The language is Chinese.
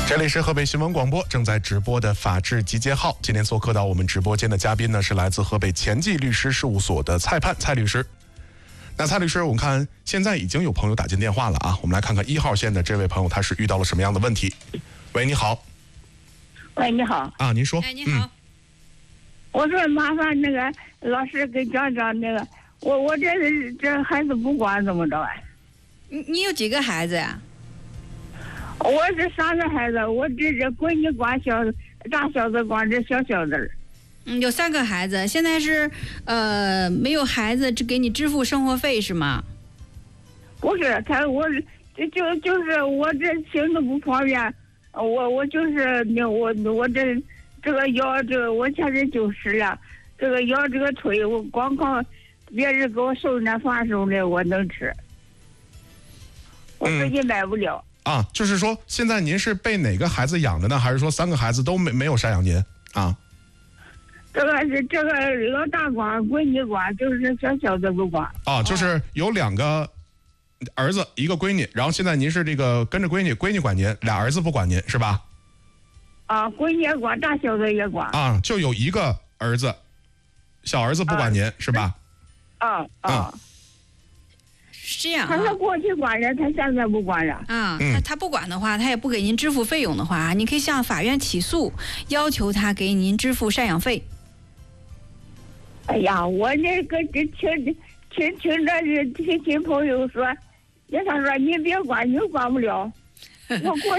这里是河北新闻广播正在直播的法治集结号。今天做客到我们直播间的嘉宾呢，是来自河北前进律师事务所的蔡盼蔡律师。那蔡律师，我们看现在已经有朋友打进电话了啊，我们来看看1号线的这位朋友他是遇到了什么样的问题。喂，你好。 喂，你好。 啊，您说。 哎，你好。我说麻烦那个老师给讲讲那个，我这孩子不管怎么着啊？ 你有几个孩子呀？ 我是3个孩子，我这闺女管大小子管这小子。 有3个孩子，现在是没有孩子只给你支付生活费是吗？ 不是，就是我这行动不方便，我就是我这个腰我现在90了，这个腰这个腿我光靠别人给我送点饭什么的我能吃，我自己买不了。 啊，就是说现在您是被哪个孩子养着呢？还是说3个孩子都没有赡养您啊？ 这个老大管，闺女管，就是小子不管。 啊，就是有2个儿子1个闺女，然后现在您是这个跟着闺女管您，2儿子不管您是吧？ 啊，闺女也管，大小子也管。 啊，就有1个儿子，小儿子不管您是吧？ 是这样啊。 他是过去管着，他现在不管了。 啊，他不管的话，他也不给您支付费用的话，你可以向法院起诉，要求他给您支付赡养费。 哎呀，我那个听朋友说，他说你别管，你管不了。我过